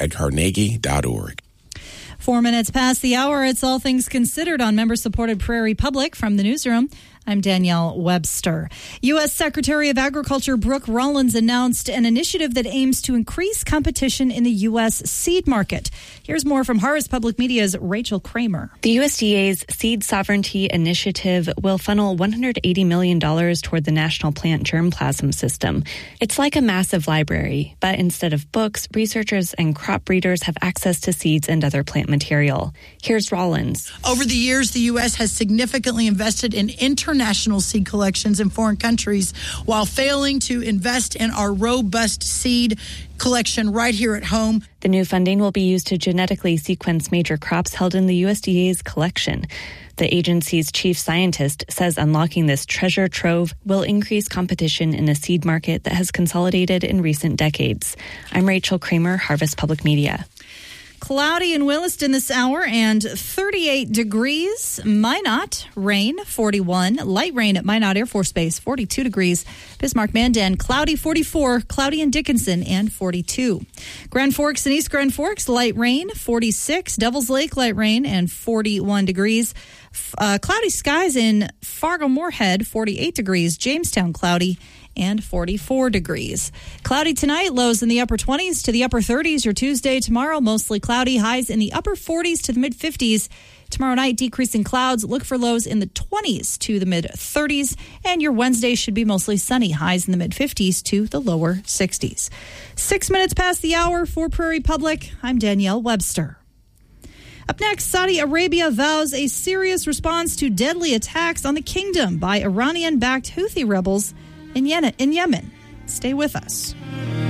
at carnegie.org. 4 minutes past the hour. It's All Things Considered on member-supported Prairie Public from the newsroom. I'm Danielle Webster. U.S. Secretary of Agriculture Brooke Rollins announced an initiative that aims to increase competition in the U.S. seed market. Here's more from Harvest Public Media's Rachel Kramer. The USDA's Seed Sovereignty Initiative will funnel $180 million toward the National Plant Germplasm System. It's like a massive library, but instead of books, researchers and crop breeders have access to seeds and other plant material. Here's Rollins. Over the years, the U.S. has significantly invested in international seed collections in foreign countries while failing to invest in our robust seed collection right here at home. The new funding will be used to genetically sequence major crops held in the USDA's collection. The agency's chief scientist says unlocking this treasure trove will increase competition in a seed market that has consolidated in recent decades. I'm Rachel Kramer, Harvest Public Media. Cloudy in Williston this hour and 38 degrees. Minot, rain, 41. Light rain at Minot Air Force Base, 42 degrees. Bismarck-Mandan, cloudy, 44. Cloudy in Dickinson, and 42. Grand Forks and East Grand Forks, light rain, 46. Devils Lake, light rain, and 41 degrees. Cloudy skies in Fargo-Moorhead, 48 degrees. Jamestown, cloudy, and 44 degrees. Cloudy tonight, lows in the upper 20s to the upper 30s. Your Tuesday, tomorrow, mostly cloudy, highs in the upper 40s to the mid 50s. Tomorrow night, decreasing clouds. Look for lows in the 20s to the mid 30s. And your Wednesday should be mostly sunny, highs in the mid 50s to the lower 60s. 6 minutes past the hour for Prairie Public. I'm Danielle Webster. Up next, Saudi Arabia vows a serious response to deadly attacks on the kingdom by Iranian-backed Houthi rebels in Yemen. Stay with us.